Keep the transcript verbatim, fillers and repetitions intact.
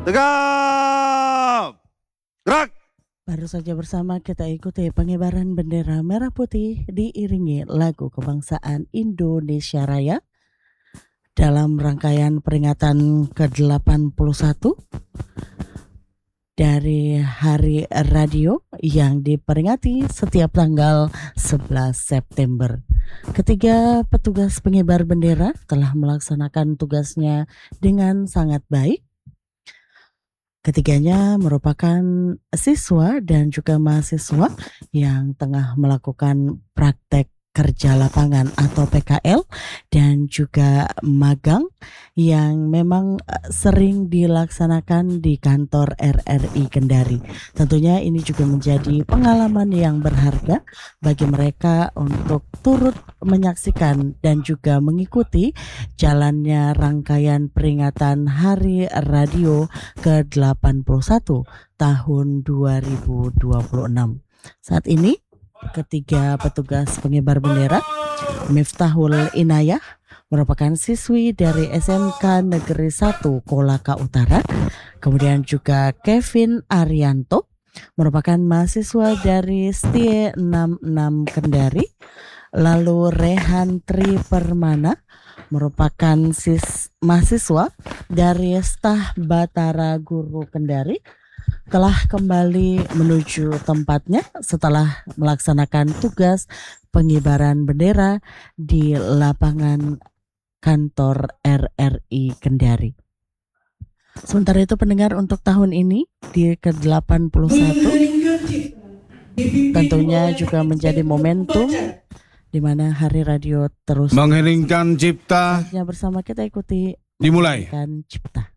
Tegap! Gerak! Baru saja bersama kita ikuti pengibaran bendera merah putih diiringi lagu kebangsaan Indonesia Raya dalam rangkaian peringatan ke delapan puluh satu dari Hari Radio yang diperingati setiap tanggal sebelas September. Ketiga petugas pengibar bendera telah melaksanakan tugasnya dengan sangat baik. Ketiganya merupakan siswa dan juga mahasiswa yang tengah melakukan praktek kerja lapangan atau P K L dan juga magang yang memang sering dilaksanakan di kantor R R I Kendari. Tentunya ini juga menjadi pengalaman yang berharga bagi mereka untuk turut menyaksikan dan juga mengikuti jalannya rangkaian peringatan Hari Radio ke delapan puluh satu tahun dua ribu dua puluh enam. Saat ini ketiga petugas pengibar bendera, Miftahul Inayah merupakan siswi dari S M K Negeri satu Kolaka Utara, kemudian juga Kevin Arianto merupakan mahasiswa dari Setie enam puluh enam Kendari, lalu Rehan Tri Permana merupakan sis mahasiswa dari Stah Batara Guru Kendari, telah kembali menuju tempatnya setelah melaksanakan tugas pengibaran bendera di lapangan kantor R R I Kendari. Sementara itu pendengar, untuk tahun ini di ke delapan puluh satu tentunya juga menjadi momentum di mana Hari Radio terus Mengheningkan cipta bersama kita ikuti dimulai. Mengheningkan Cipta.